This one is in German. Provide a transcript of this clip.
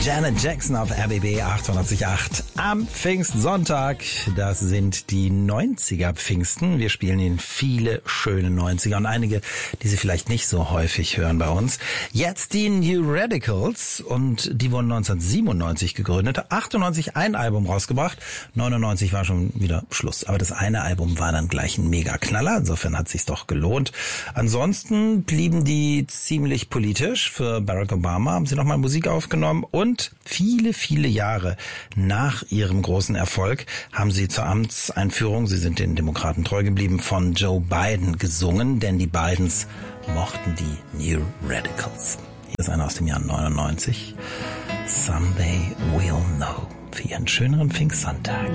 Janet Jackson auf RBB 98.8 am Pfingstsonntag. Das sind die 90er Pfingsten. Wir spielen Ihnen viele schöne 90er und einige, die Sie vielleicht nicht so häufig hören bei uns. Jetzt die New Radicals und die wurden 1997 gegründet. 98 ein Album rausgebracht. 99 war schon wieder Schluss. Aber das eine Album war dann gleich ein Mega-Knaller. Insofern hat es sich doch gelohnt. Ansonsten blieben die ziemlich politisch. Für Barack Obama haben sie nochmal Musik aufgenommen und viele, viele Jahre nach ihrem großen Erfolg haben sie zur Amtseinführung, sie sind den Demokraten treu geblieben, von Joe Biden gesungen, denn die Bidens mochten die New Radicals. Hier ist einer aus dem Jahr 99. Someday we'll know. Für ihren schöneren Pfingstsonntag.